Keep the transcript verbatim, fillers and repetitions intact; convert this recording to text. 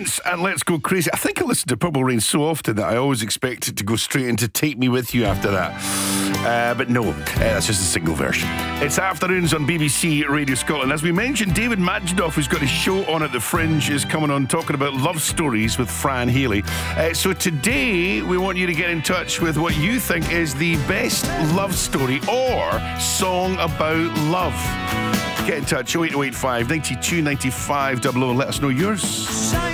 Prince and Let's Go Crazy. I think I listen to Purple Rain so often that I always expect it to go straight into Take Me With You after that. Uh, but no, uh, that's just a single version. It's Afternoons on B B C Radio Scotland. As we mentioned, David Majdoff, who's got a show on at the Fringe, is coming on talking about love stories with Fran Healy. Uh, so today, we want you to get in touch with what you think is the best love story or song about love. Get in touch, oh eight oh eight five, nine two nine five, double oh, and let us know yours.